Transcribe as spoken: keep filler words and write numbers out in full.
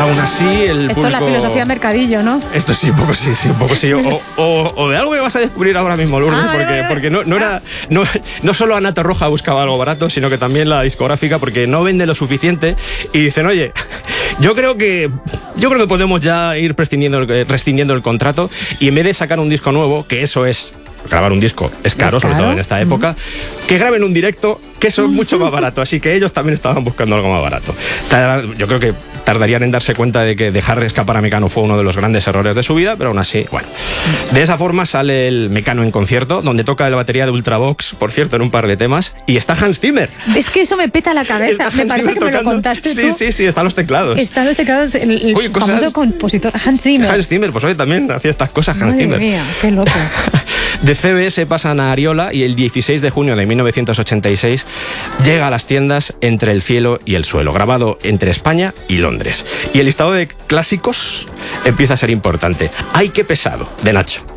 Aún así, el Esto público... es la filosofía mercadillo, ¿no? Esto sí, un poco sí, sí, un poco sí. O, o, o de algo que vas a descubrir ahora mismo, Lourdes, Ah, vale, porque, vale. porque no, no era... No, no solo Ana Torroja buscaba algo barato, sino que también la discográfica, porque no vende lo suficiente y dicen, oye, yo creo que yo creo que podemos ya ir prescindiendo, el- rescindiendo el contrato y en vez de sacar un disco nuevo, que eso es... Grabar un disco es caro, Es sobre caro. todo en esta época, que graben un directo, que eso es mucho más barato. Así que ellos también estaban buscando algo más barato. Tar- Yo creo que tardarían en darse cuenta de que dejar escapar a Mecano fue uno de los grandes errores de su vida, pero aún así, bueno. De esa forma sale el Mecano en concierto, donde toca la batería de Ultravox, por cierto, en un par de temas, y está Hans Zimmer. Es que eso me peta la cabeza. Está Me Hans parece Zimmer que me lo tocando. contaste Sí, tú. sí, sí, están los teclados. Están los teclados, el, el Oye, cosas- famoso compositor Hans Zimmer. Hans Zimmer, pues hoy también hacía estas cosas Hans Madre Zimmer. mía, qué loco. De C B S pasan a Ariola y el dieciséis de junio de mil novecientos ochenta y seis llega a las tiendas Entre el cielo y el suelo, grabado entre España y Londres. Y el listado de clásicos empieza a ser importante. ¡Ay, qué pesado! De Nacho.